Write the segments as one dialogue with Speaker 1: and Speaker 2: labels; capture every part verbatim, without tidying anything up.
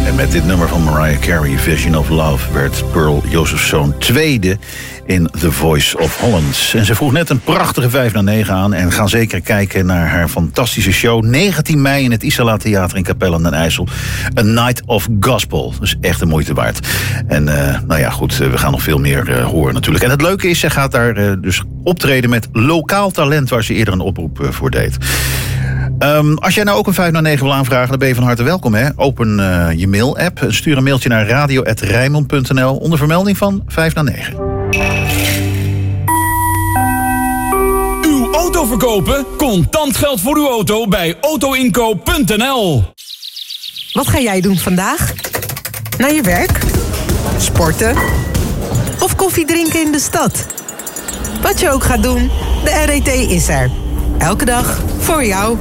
Speaker 1: En met dit nummer van Mariah Carey, Vision of Love, werd Pearl Josephson tweede in The Voice of Holland. En ze vroeg net een prachtige vijf na negen aan. En gaan zeker kijken naar haar fantastische show. negentien mei in het Isala Theater in Capelle aan den IJssel. A Night of Gospel. Dus echt de moeite waard. En uh, nou ja, goed, we gaan nog veel meer uh, horen natuurlijk. En het leuke is, ze gaat daar uh, dus optreden met lokaal talent, waar ze eerder een oproep uh, voor deed. Um, als jij nou ook een vijf na negen wil aanvragen, dan ben je van harte welkom. Hè? Open uh, je mail-app. Stuur een mailtje naar radio at rijnmond punt n l onder vermelding van vijf na negen.
Speaker 2: Uw auto verkopen? Contant geld voor uw auto bij autoinkoop punt n l.
Speaker 3: Wat ga jij doen vandaag? Naar je werk? Sporten? Of koffie drinken in de stad? Wat je ook gaat doen, de R E T is er. Elke dag voor jou.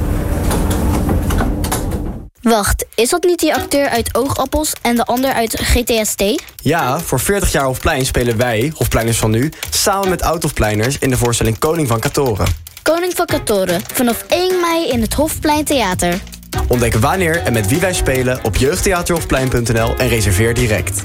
Speaker 4: Wacht, is dat niet die acteur uit Oogappels en de ander uit G T S T?
Speaker 5: Ja, voor veertig jaar Hofplein spelen wij, Hofpleiners van nu, samen met oud-Hofpleiners in de voorstelling Koning van Katoren.
Speaker 4: Koning van Katoren, vanaf één mei in het Hofplein Theater.
Speaker 5: Ontdek wanneer en met wie wij spelen op jeugdtheaterhofplein punt n l en reserveer direct.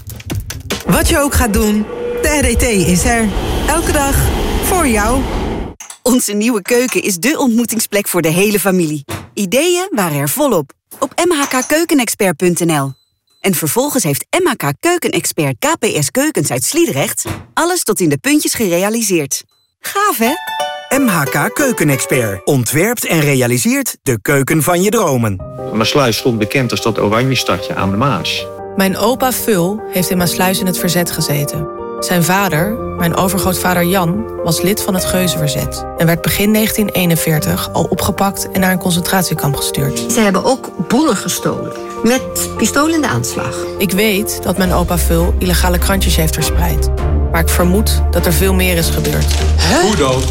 Speaker 3: Wat je ook gaat doen, de R E T is er. Elke dag voor jou.
Speaker 6: Onze nieuwe keuken is dé ontmoetingsplek voor de hele familie. Ideeën waren er volop op m h k keukenexpert punt n l. En vervolgens heeft M H K Keukenexpert K P S Keukens uit Sliedrecht alles tot in de puntjes gerealiseerd. Gaaf, hè?
Speaker 7: M H K Keukenexpert ontwerpt en realiseert de keuken van je dromen.
Speaker 8: Maassluis stond bekend als dat oranje stadje aan de Maas.
Speaker 9: Mijn opa Vul heeft in Maassluis in het verzet gezeten. Zijn vader, mijn overgrootvader Jan, was lid van het Geuzenverzet en werd begin negentien eenenveertig al opgepakt en naar een concentratiekamp gestuurd.
Speaker 10: Ze hebben ook bonnen gestolen, met pistool in de aanslag.
Speaker 9: Ik weet dat mijn opa Vul illegale krantjes heeft verspreid, maar ik vermoed dat er veel meer is gebeurd.
Speaker 10: Hè?
Speaker 8: Hoe dood?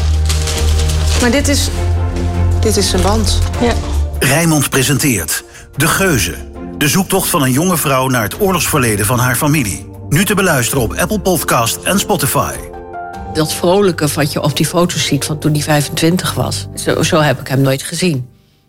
Speaker 10: Maar dit is... dit is zijn band. Ja.
Speaker 1: Rijnmond presenteert De Geuzen. De zoektocht van een jonge vrouw naar het oorlogsverleden van haar familie. Nu te beluisteren op Apple Podcast en Spotify.
Speaker 11: Dat vrolijke wat je op die foto's ziet van toen hij vijfentwintig was. Zo, zo heb ik hem nooit gezien.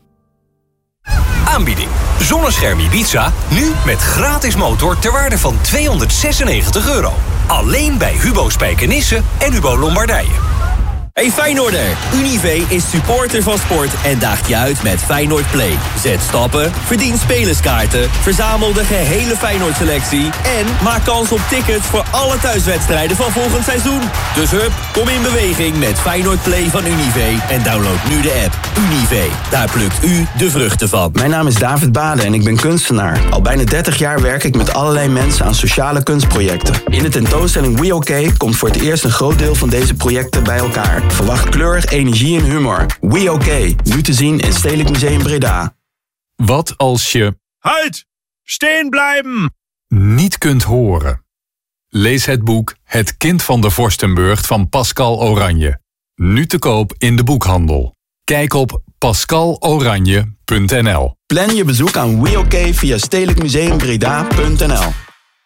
Speaker 12: Aanbieding. Zonnescherm Ibiza, nu met gratis motor ter waarde van tweehonderdzesennegentig euro. Alleen bij Hubo Spijkenisse en Hubo Lombardije.
Speaker 13: Hey Feyenoorder, Unive is supporter van sport en daagt je uit met Feyenoord Play. Zet stappen, verdien spelerskaarten, verzamel de gehele Feyenoord-selectie en maak kans op tickets voor alle thuiswedstrijden van volgend seizoen. Dus hup, kom in beweging met Feyenoord Play van Unive en download nu de app. Unive, daar plukt u de vruchten van.
Speaker 14: Mijn naam is David Bade en ik ben kunstenaar. Al bijna dertig jaar werk ik met allerlei mensen aan sociale kunstprojecten. In de tentoonstelling We OK komt voor het eerst een groot deel van deze projecten bij elkaar. Verwacht kleur, energie en humor. We OK, nu te zien in Stedelijk Museum Breda.
Speaker 15: Wat als je...
Speaker 16: Halt! Steen blijven!
Speaker 15: ...niet kunt horen? Lees het boek Het kind van de Vorstenburg van Pascal Oranje. Nu te koop in de boekhandel. Kijk op pascal oranje punt n l.
Speaker 14: Plan je bezoek aan We OK via stedelijk museum breda punt n l.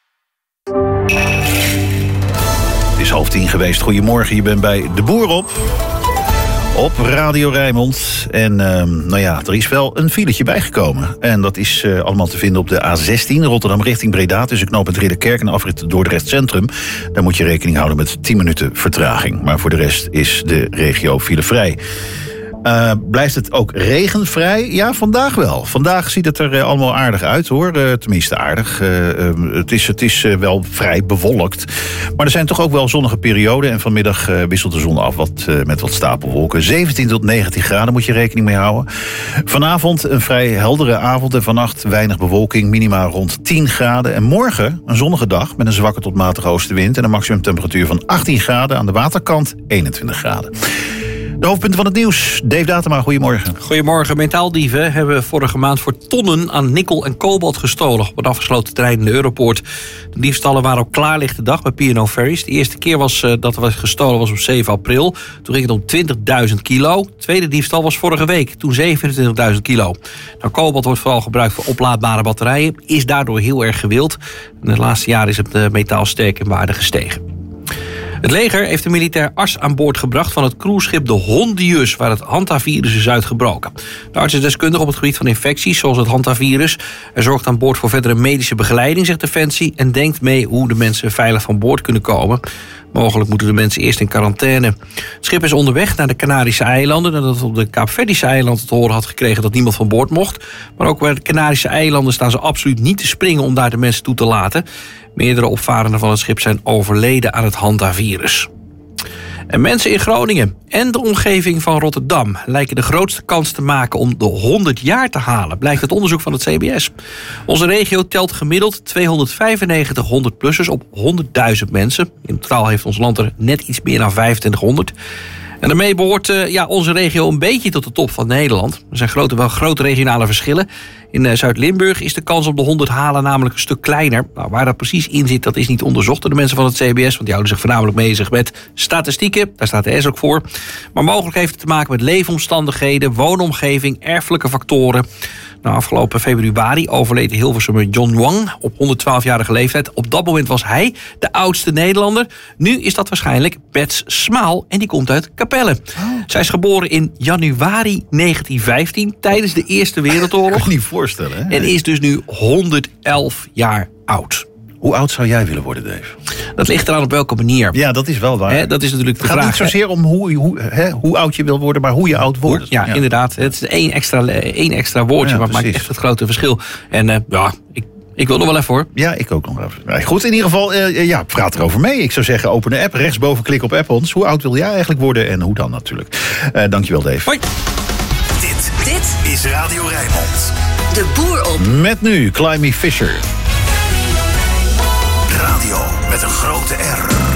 Speaker 1: Het is half tien geweest. Goedemorgen, je bent bij De Boer op. Op Radio Rijnmond. En uh, nou ja, er is wel een filetje bijgekomen. En dat is uh, allemaal te vinden op de A zestien, Rotterdam richting Breda. Tussen knooppunt Ridderkerk en afrit Dordrecht Centrum. Daar moet je rekening houden met tien minuten vertraging. Maar voor de rest is de regio filevrij. Uh, blijft het ook regenvrij? Ja, vandaag wel. Vandaag ziet het er uh, allemaal aardig uit, hoor. Uh, tenminste aardig. Uh, uh, het is, het is uh, wel vrij bewolkt. Maar er zijn toch ook wel zonnige perioden. En vanmiddag uh, wisselt de zon af wat, uh, met wat stapelwolken. zeventien tot negentien graden moet je rekening mee houden. Vanavond een vrij heldere avond. En vannacht weinig bewolking. Minimaal rond tien graden. En morgen een zonnige dag met een zwakke tot matige oostenwind. En een maximumtemperatuur van achttien graden. Aan de waterkant eenentwintig graden. De hoofdpunten van het nieuws. Dave Datema, goedemorgen.
Speaker 17: Goedemorgen. Metaaldieven hebben vorige maand voor tonnen aan nikkel en kobalt gestolen op een afgesloten terrein in de Europoort. De diefstallen waren op klaarlichte dag bij P en O Ferries. De eerste keer was, uh, dat er was gestolen was op zeven april. Toen ging het om twintigduizend kilo. De tweede diefstal was vorige week, toen zevenentwintigduizend kilo. Nou, kobalt wordt vooral gebruikt voor oplaadbare batterijen. Is daardoor heel erg gewild. In de laatste jaren is het uh, metaal sterk in waarde gestegen. Het leger heeft een militair arts aan boord gebracht van het cruiseschip de Hondius, waar het hantavirus is uitgebroken. De arts is deskundig op het gebied van infecties, zoals het hantavirus. Hij zorgt aan boord voor verdere medische begeleiding, zegt Defensie, en denkt mee hoe de mensen veilig van boord kunnen komen. Mogelijk moeten de mensen eerst in quarantaine. Het schip is onderweg naar de Canarische eilanden, nadat het op de Kaapverdische eilanden te horen had gekregen dat niemand van boord mocht. Maar ook bij de Canarische eilanden staan ze absoluut niet te springen om daar de mensen toe te laten. Meerdere opvarenden van het schip zijn overleden aan het hantavirus. En mensen in Groningen en de omgeving van Rotterdam lijken de grootste kans te maken om de honderd jaar te halen, blijkt uit onderzoek van het C B S. Onze regio telt gemiddeld tweehonderdvijfennegentig honderd-plussers op honderdduizend mensen. In totaal heeft ons land er net iets meer dan vijfentwintighonderd. En daarmee behoort uh, ja, onze regio een beetje tot de top van Nederland. Er zijn grote, wel grote regionale verschillen. In uh, Zuid-Limburg is de kans op de honderd halen namelijk een stuk kleiner. Nou, waar dat precies in zit, dat is niet onderzocht door de mensen van het C B S. Want die houden zich voornamelijk bezig met statistieken. Daar staat de S ook voor. Maar mogelijk heeft het te maken met leefomstandigheden, woonomgeving, erfelijke factoren. Nou, afgelopen februari overleed Hilversummer John Wang op honderdtwaalfjarige leeftijd. Op dat moment was hij de oudste Nederlander. Nu is dat waarschijnlijk Bets Smaal en die komt uit Capelle. Oh. Zij is geboren in januari negentien vijftien tijdens de Eerste Wereldoorlog.
Speaker 1: Kan je niet voorstellen, hè?
Speaker 17: En is dus nu honderdelf jaar oud.
Speaker 1: Hoe oud zou jij willen worden, Dave?
Speaker 17: Dat ligt eraan op welke manier.
Speaker 1: Ja, dat is wel waar.
Speaker 17: He, dat is natuurlijk de
Speaker 1: het
Speaker 17: vraag.
Speaker 1: Het gaat niet zozeer om hoe, hoe, he, hoe oud je wil worden, maar hoe je oud wordt.
Speaker 17: Ja, ja. Inderdaad. Het is één extra, één extra woordje, ja, maar het maakt echt het grote verschil. En uh, ja, ik, ik wil nog wel even hoor.
Speaker 1: Ja, ik ook nog wel even. Goed, in ieder geval, uh, ja, praat erover mee. Ik zou zeggen, open de app, rechtsboven klik op app ons. Hoe oud wil jij eigenlijk worden en hoe dan natuurlijk. Uh, dankjewel, Dave.
Speaker 17: Hoi.
Speaker 18: Dit, dit is Radio Rijnmond. De boer op.
Speaker 1: Met nu Climby Fisher.
Speaker 18: Radio met een grote R.